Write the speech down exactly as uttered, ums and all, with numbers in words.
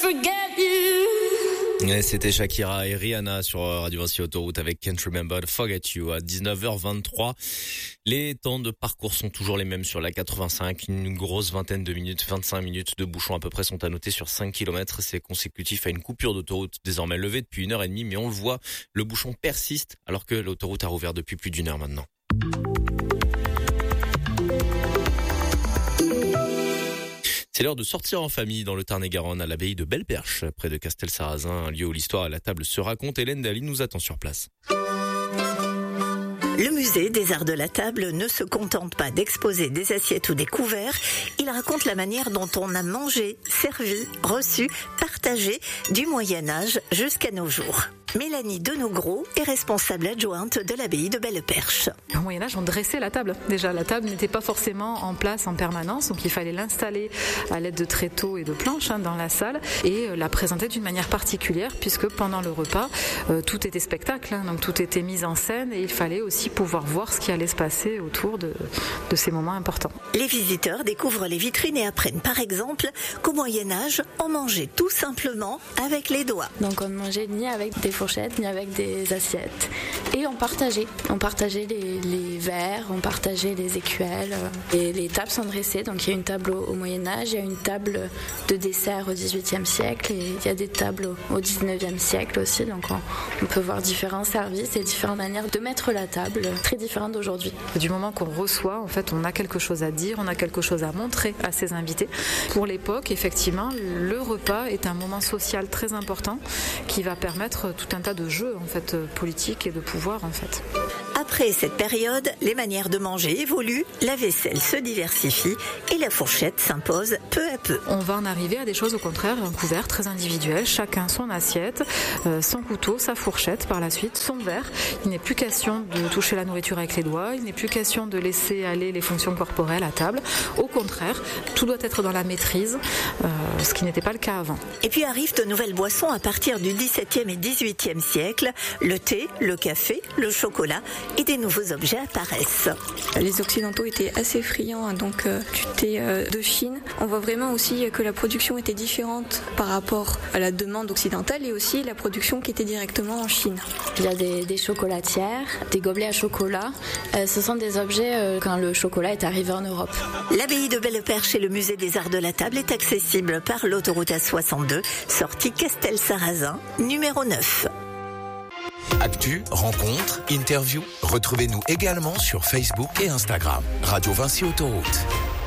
Et c'était Shakira et Rihanna sur Radio Vinci Autoroute avec Can't Remember to Forget You à dix-neuf heures vingt-trois. Les temps de parcours sont toujours les mêmes sur la quatre-vingt-cinq. Une grosse vingtaine de minutes, vingt-cinq minutes de bouchons à peu près sont à noter sur cinq kilomètres. C'est consécutif à une coupure d'autoroute désormais levée depuis une heure et demie. Mais on le voit, le bouchon persiste alors que l'autoroute a rouvert depuis plus d'une heure maintenant. C'est l'heure de sortir en famille dans le Tarn-et-Garonne à l'abbaye de Belle-Perche, près de Castel-Sarrazin, un lieu où l'histoire à la table se raconte. Hélène Daly nous attend sur place. Le musée des Arts de la Table ne se contente pas d'exposer des assiettes ou des couverts, il raconte la manière dont on a mangé, servi, reçu, partagé du Moyen-Âge jusqu'à nos jours. Mélanie Denogros est responsable adjointe de l'abbaye de Belle-Perche. Au Moyen-Âge, on dressait la table. Déjà, la table n'était pas forcément en place en permanence, donc il fallait l'installer à l'aide de tréteaux et de planches hein, dans la salle et euh, la présenter d'une manière particulière, puisque pendant le repas, euh, tout était spectacle, hein, donc tout était mis en scène et il fallait aussi pouvoir voir ce qui allait se passer autour de, de ces moments importants. Les visiteurs découvrent les vitrines et apprennent par exemple qu'au Moyen-Âge, on mangeait tout simplement avec les doigts. Donc on ne mangeait ni avec des fourchettes, ni avec des assiettes. Et on partageait. On partageait les, les verres, on partageait les écuelles. Et les tables sont dressées. Donc il y a une table au, au Moyen-Âge, il y a une table de dessert au dix-huitième siècle et il y a des tables au, au dix-neuvième siècle aussi. Donc on, on peut voir différents services et différentes manières de mettre la table, très différentes d'aujourd'hui. Du moment qu'on reçoit, en fait, on a quelque chose à dire, on a quelque chose à montrer à ses invités. Pour l'époque, effectivement, le repas est un moment social très important qui va permettre tout un tas de jeux en fait politiques et de pouvoir en fait. Après cette période, les manières de manger évoluent, la vaisselle se diversifie et la fourchette s'impose peu à peu. On va en arriver à des choses au contraire, un couvert très individuel, chacun son assiette, euh, son couteau, sa fourchette par la suite, son verre. Il n'est plus question de toucher la nourriture avec les doigts, il n'est plus question de laisser aller les fonctions corporelles à table. Au contraire, tout doit être dans la maîtrise, euh, ce qui n'était pas le cas avant. Et puis arrivent de nouvelles boissons à partir du dix-septième et dix-huitième siècle, le thé, le café, le chocolat et des nouveaux objets apparaissent. Les Occidentaux étaient assez friands donc euh, du thé euh, de Chine. On voit vraiment aussi que la production était différente par rapport à la demande occidentale et aussi la production qui était directement en Chine. Il y a des, des chocolatières, des gobelets à chocolat. Euh, ce sont des objets euh, quand le chocolat est arrivé en Europe. L'abbaye de Belle-Perche et le musée des Arts de la Table est accessible par l'autoroute A soixante-deux, sortie Castel-Sarrazin, numéro neuf. Actu, rencontres, interviews, retrouvez-nous également sur Facebook et Instagram. Radio Vinci Autoroute.